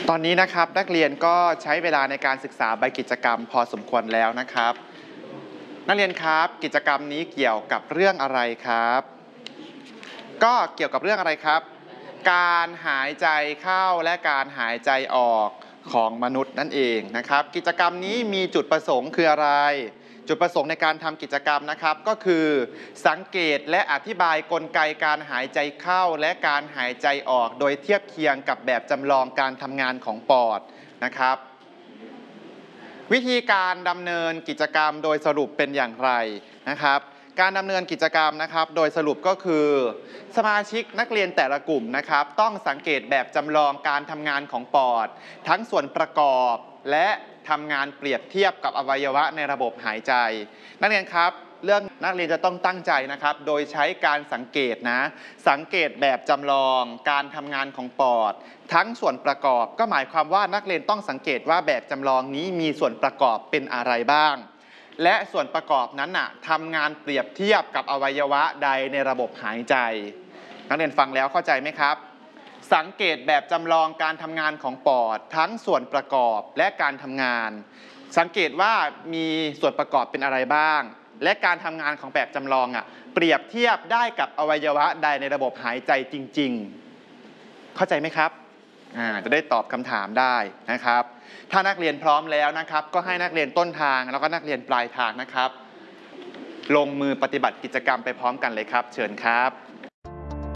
ตอนนี้นะครับนักเรียนก็ใช้เวลาในการศึกษาใบกิจกรรมพอสมควรแล้วนะครับนักเรียนครับกิจกรรมนี้เกี่ยวกับเรื่องอะไรครับก็เกี่ยวกับเรื่องอะไรครับการหายใจเข้าและการหายใจออกของมนุษย์นั่นเองนะครับกิจกรรมนี้มีจุดประสงค์คืออะไรจุดประสงค์ในการทำกิจกรรมนะครับก็คือสังเกตและอธิบายกลไกการหายใจเข้าและการหายใจออกโดยเทียบเคียงกับแบบจำลองการทำงานของปอดนะครับวิธีการดำเนินกิจกรรมโดยสรุปเป็นอย่างไรนะครับการดำเนินกิจกรรมนะครับโดยสรุปก็คือสมาชิกนักเรียนแต่ละกลุ่มนะครับต้องสังเกตแบบจำลองการทำงานของปอดทั้งส่วนประกอบและทำงานเปรียบเทียบกับอวัยวะในระบบหายใจนักเรียนครับเรื่องนักเรียนจะต้องตั้งใจนะครับโดยใช้การสังเกตสังเกตแบบจำลองการทำงานของปอดทั้งส่วนประกอบก็หมายความว่านักเรียนต้องสังเกตว่าแบบจำลองนี้มีส่วนประกอบเป็นอะไรบ้างและส่วนประกอบนั้นทำงานเปรียบเทียบกับอวัยวะใดในระบบหายใจนักเรียนฟังแล้วเข้าใจไหมครับสังเกตแบบจำลองการทำงานของปอดทั้งส่วนประกอบและการทำงานสังเกตว่ามีส่วนประกอบเป็นอะไรบ้างและการทำงานของแบบจำลองเปรียบเทียบได้กับอวัยวะใดในระบบหายใจจริงๆเข้าใจไหมครับจะได้ตอบคำถามได้นะครับถ้านักเรียนพร้อมแล้วนะครับก็ให้นักเรียนต้นทางแล้วก็นักเรียนปลายทางนะครับลงมือปฏิบัติกิจกรรมไปพร้อมกันเลยครับเชิญครับ